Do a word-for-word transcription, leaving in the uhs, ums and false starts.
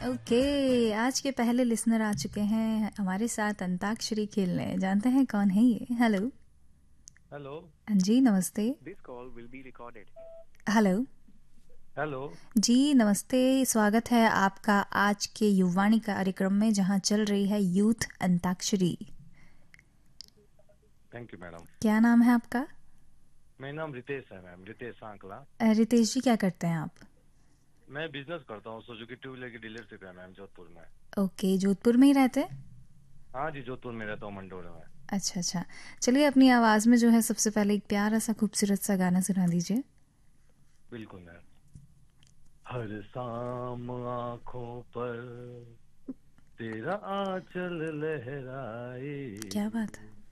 Okay, आज के पहले लिसनर आ चुके हैं हमारे साथ अंताक्षरी खेलने। जानते हैं कौन है ये? हेलो। हेलो। हाँ जी, नमस्ते। This call will be recorded. Hello. Hello. जी नमस्ते, स्वागत है आपका आज के युवाणी कार्यक्रम में जहां चल रही है youth antakshari. Thank you madam. क्या नाम है आपका? मेरा नाम रितेश है मैम, रितेश सांकला। अ, रितेश जी, क्या करते हैं आप? मैं बिजनेस करता हूँ, सुजुकी टू व्हीलर की डीलरशिप है मैम, जोधपुर में। ओके, जोधपुर में ही रहते हैं? हाँ जी, जोधपुर में रहता हूँ, मंडोर में। अच्छा अच्छा, चलिए अपनी आवाज़ में जो है सबसे पहले एक प्यारा सा खूबसूरत सा गाना सुना दीजिए। बिल्कुल मैम। हर शाम आँखों पर तेरा आंचल लहराए, क्या बात है।